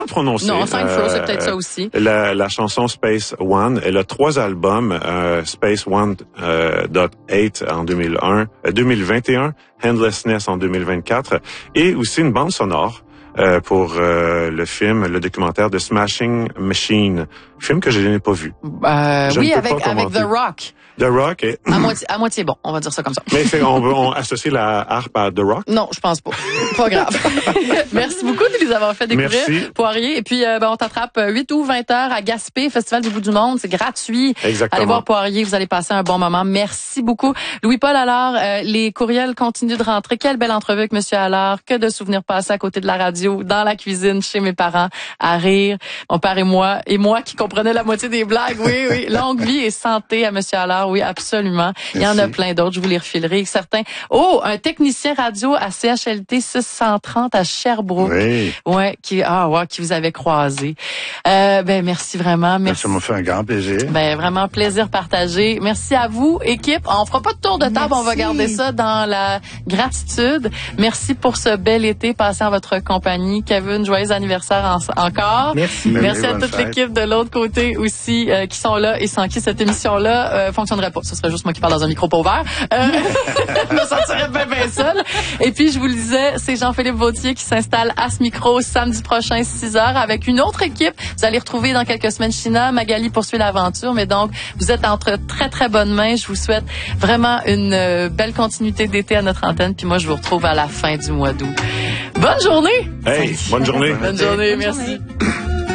prononcé. Non, Thankful, c'est peut-être ça aussi. La chanson Space One. Elle a 3 albums, Space One .8 en 2021, Handlessness en 2024, et aussi une bande sonore pour le film, le documentaire de Smashing Machine, film que je n'ai pas vu. Oui, avec The Rock. The Rock est... À moitié bon, on va dire ça comme ça. Mais on associe la harpe à The Rock? Non, je pense pas. Pas grave. Merci beaucoup de nous avoir fait découvrir Poirier. Et puis, on t'attrape 8 ou 20 heures à Gaspé, Festival du bout du monde. C'est gratuit. Exactement. Allez voir Poirier, vous allez passer un bon moment. Merci beaucoup. Louis-Paul Allard, les courriels continuent de rentrer. Quelle belle entrevue avec Monsieur Allard. Que de souvenirs passés à côté de la radio, dans la cuisine, chez mes parents, à rire. Mon père et moi qui comprenais la moitié des blagues. Oui. Longue vie et santé à Monsieur Allard. Oui, absolument. Merci. Il y en a plein d'autres, je vous les refilerai. Certains. Oh, un technicien radio à CHLT 630 à Sherbrooke. Oui. Ouais, qui vous avait croisé. Merci vraiment. Merci. Ça m'a fait un grand plaisir. Vraiment plaisir partagé. Merci à vous, équipe. On fera pas de tour de table, merci. On va garder ça dans la gratitude. Merci pour ce bel été passé en votre compagnie. Kevin, joyeux anniversaire encore. Merci. Merci à toute l'équipe de l'autre côté aussi qui sont là et sans qui cette émission-là fonctionnerait pas. Ce serait juste moi qui parle dans un micro pas ouvert. Je me sentirais bien seule. Et puis, je vous le disais, c'est Jean-Philippe Vautier qui s'installe à ce micro samedi prochain, 6h, avec une autre équipe. Vous allez retrouver dans quelques semaines China. Magali poursuit l'aventure. Mais donc, vous êtes entre très, très bonnes mains. Je vous souhaite vraiment une belle continuité d'été à notre antenne. Puis moi, je vous retrouve à la fin du mois d'août. Bonne journée! Hey, bonne journée! Bonne journée, merci.